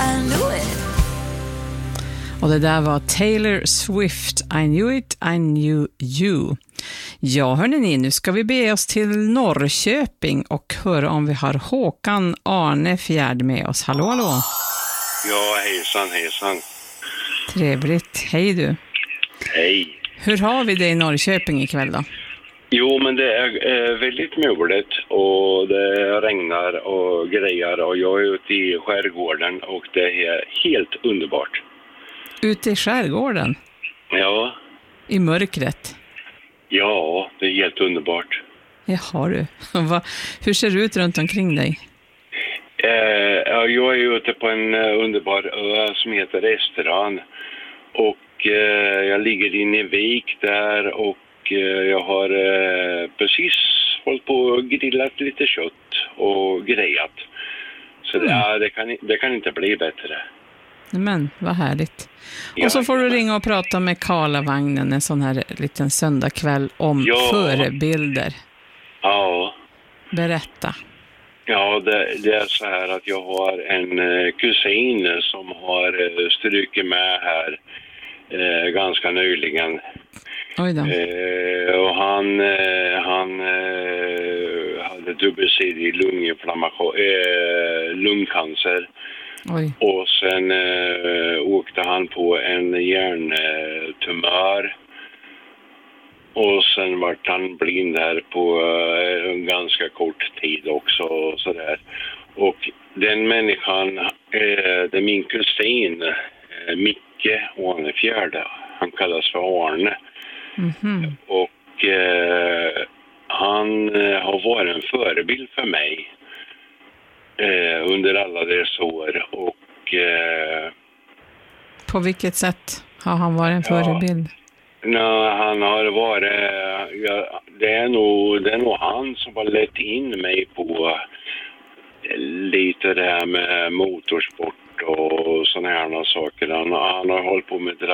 I knew it. Och det där var Taylor Swift, I knew it, I knew you. Ja, hörni ni, nu ska vi bege oss till Norrköping och höra om vi har Håkan Arnefjärd med oss. Hallå, hallå. Ja, hejsan. Trevligt, hej du. Hej. Hur har vi det i Norrköping ikväll då? Jo, men det är väldigt muligt och det regnar och grejer och jag är ute i skärgården och det är helt underbart. Ute i skärgården? Ja. I mörkret? Ja, det är helt underbart. Jaha du. Hur ser det ut runt omkring dig? Jag är ute på en underbar ö som heter Restaurang och jag ligger inne i vik där och jag har precis hållit på och grillat lite kött och grejat. Så det kan inte bli bättre. Men, vad härligt. Ja, och så får du ringa och prata med Karlavagnen en sån här liten söndagkväll om förebilder. Ja. Berätta. Ja, det är så här att jag har en kusin som har strukit med här ganska nyligen. Oj då. Och han hade dubbelsidig lungcancer. Oj. Och sen åkte han på en hjärntumör. Och sen vart han blind här på en ganska kort tid också. Och sådär. Och den människan, det är min kusin Micke Arnefjärd. Han kallas för Arne. Mm-hmm. Och han har varit en förebild för mig under alla dessa år. Och på vilket sätt har han varit en förebild? Han har varit, det är nog han som har lett in mig på lite det här med motorsport och såna här saker. Han har hållit på med